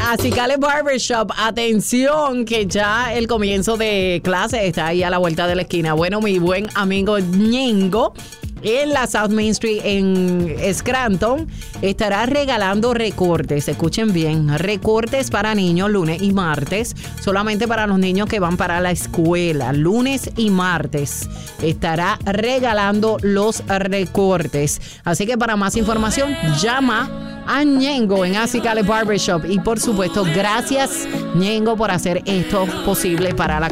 Acicale Barbershop, atención que ya el comienzo de clase está ahí a la vuelta de la esquina. Bueno, mi buen amigo Ñengo en la South Main Street en Scranton estará regalando recortes, escuchen bien, recortes para niños lunes y martes, solamente para los niños que van para la escuela, lunes y martes estará regalando los recortes, así que para más información llama a Ñengo en Acicale Barbershop y por supuesto gracias Ñengo por hacer esto posible para la